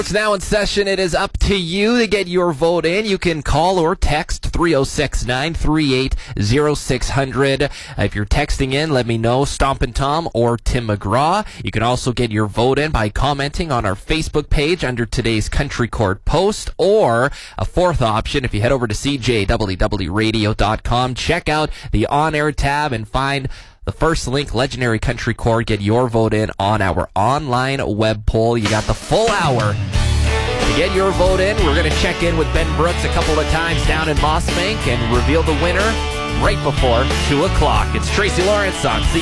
It's now in session. It is up to you to get your vote in. You can call or text 306-938-0600. If you're texting in, let me know, Stompin' Tom or Tim McGraw. You can also get your vote in by commenting on our Facebook page under today's Country Court post, or a fourth option, if you head over to cjwwradio.com, check out the on-air tab and find the first link, Legendary Country Court. Get your vote in on our online web poll. You got the full hour to get your vote in. We're going to check in with Ben Brooks a couple of times down in Mossbank and reveal the winner right before 2 o'clock. It's Tracy Lawrence on